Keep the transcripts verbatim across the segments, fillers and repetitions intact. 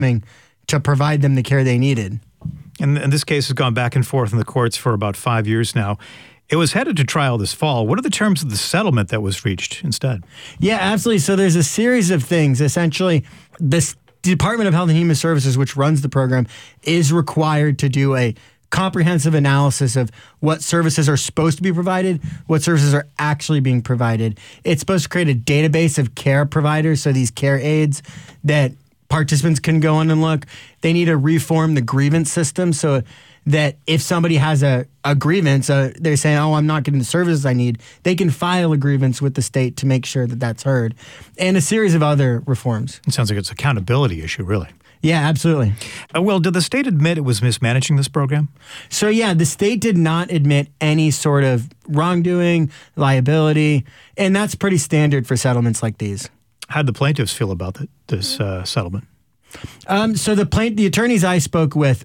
to provide them the care they needed. And, and this case has gone back and forth in the courts for about five years now. It was headed to trial this fall. What are the terms of the settlement that was reached instead? Yeah, absolutely. So there's a series of things. Essentially, this Department of Health and Human Services, which runs the program, is required to do a comprehensive analysis of what services are supposed to be provided, what services are actually being provided. It's supposed to create a database of care providers, so these care aides that participants can go in and look. They need to reform the grievance system so that if somebody has a, a grievance, uh, they're saying, oh, I'm not getting the services I need, they can file a grievance with the state to make sure that that's heard, and a series of other reforms. It sounds like it's an accountability issue, really. Yeah, absolutely. Uh, well, did the state admit it was mismanaging this program? So, yeah, the state did not admit any sort of wrongdoing, liability, and that's pretty standard for settlements like these. How did the plaintiffs feel about the, this uh, settlement? Um, so the plaint- the attorneys I spoke with,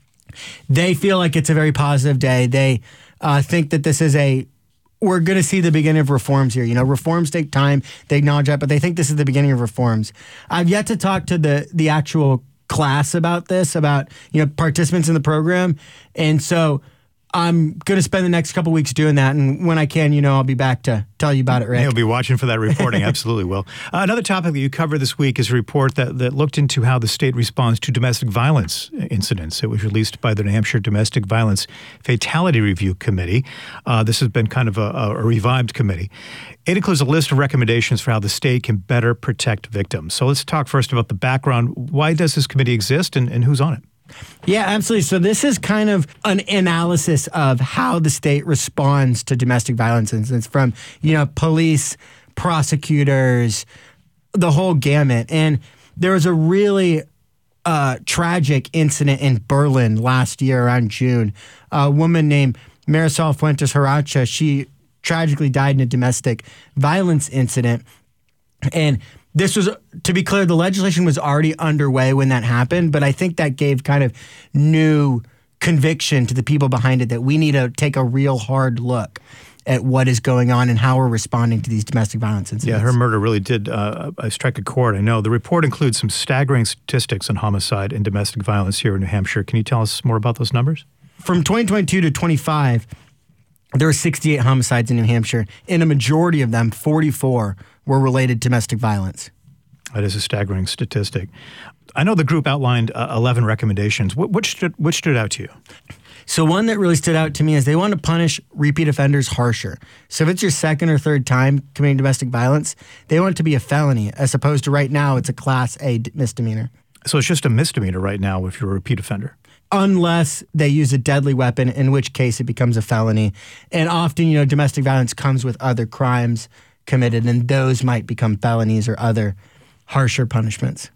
they feel like it's a very positive day. They uh, think that this is a, we're going to see the beginning of reforms here. You know, reforms take time. They acknowledge that, but they think this is the beginning of reforms. I've yet to talk to the the actual class about this, about, you know, participants in the program. And so I'm going to spend the next couple weeks doing that. And when I can, you know, I'll be back to tell you about it, Rick. You'll be watching for that reporting. Absolutely will. Uh, another topic that you covered this week is a report that, that looked into how the state responds to domestic violence incidents. It was released by the New Hampshire Domestic Violence Fatality Review Committee. Uh, this has been kind of a, a revived committee. It includes a list of recommendations for how the state can better protect victims. So let's talk first about the background. Why does this committee exist, and, and who's on it? Yeah, absolutely. So this is kind of an analysis of how the state responds to domestic violence incidents, from, you know, police, prosecutors, the whole gamut. And there was a really uh, tragic incident in Berlin last year around June. A woman named Marisol Fuentes Haracha, she tragically died in a domestic violence incident. And this was, to be clear, the legislation was already underway when that happened, but I think that gave kind of new conviction to the people behind it that we need to take a real hard look at what is going on and how we're responding to these domestic violence incidents. Yeah, her murder really did uh, strike a chord, I know. The report includes some staggering statistics on homicide and domestic violence here in New Hampshire. Can you tell us more about those numbers? From twenty twenty-two to twenty-five, there were sixty-eight homicides in New Hampshire, and a majority of them, forty-four, were related to domestic violence. That is a staggering statistic. I know the group outlined uh, eleven recommendations. Wh- which, stood, which stood out to you? So one that really stood out to me is they want to punish repeat offenders harsher. So if it's your second or third time committing domestic violence, they want it to be a felony, as opposed to right now it's a Class A misdemeanor. So it's just a misdemeanor right now if you're a repeat offender? Unless they use a deadly weapon, in which case it becomes a felony. And often, you know, domestic violence comes with other crimes committed, and those might become felonies or other harsher punishments.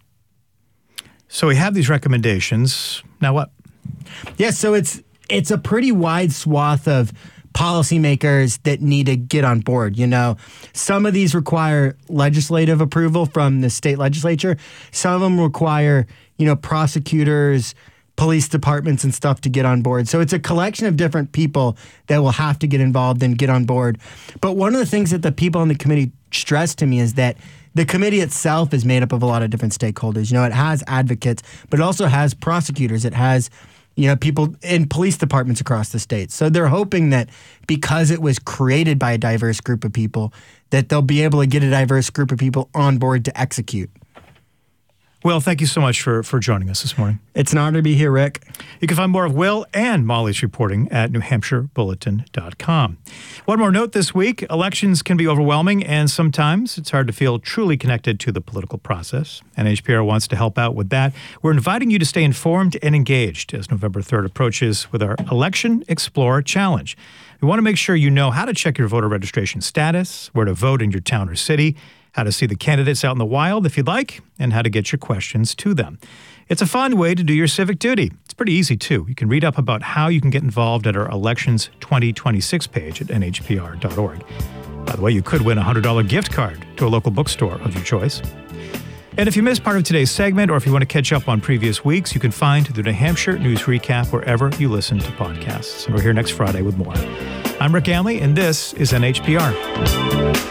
So we have these recommendations. Now what? Yeah, so it's it's a pretty wide swath of policymakers that need to get on board. You know, some of these require legislative approval from the state legislature. Some of them require, you know, prosecutors, police departments and stuff to get on board. So it's a collection of different people that will have to get involved and get on board. But one of the things that the people on the committee stressed to me is that the committee itself is made up of a lot of different stakeholders. You know, it has advocates, but it also has prosecutors. It has, you know, people in police departments across the state. So they're hoping that because it was created by a diverse group of people, that they'll be able to get a diverse group of people on board to execute. Will, thank you so much for, for joining us this morning. It's an honor to be here, Rick. You can find more of Will and Molly's reporting at new hampshire bulletin dot com. One more note this week, elections can be overwhelming, and sometimes it's hard to feel truly connected to the political process. N H P R wants to help out with that. We're inviting you to stay informed and engaged as November third approaches with our Election Explorer Challenge. We want to make sure you know how to check your voter registration status, where to vote in your town or city, how to see the candidates out in the wild if you'd like, and how to get your questions to them. It's a fun way to do your civic duty. It's pretty easy, too. You can read up about how you can get involved at our Elections twenty twenty-six page at n h p r dot org. By the way, you could win a one hundred dollars gift card to a local bookstore of your choice. And if you missed part of today's segment, or if you want to catch up on previous weeks, you can find the New Hampshire News Recap wherever you listen to podcasts. And we're here next Friday with more. I'm Rick Ganley, and this is N H P R.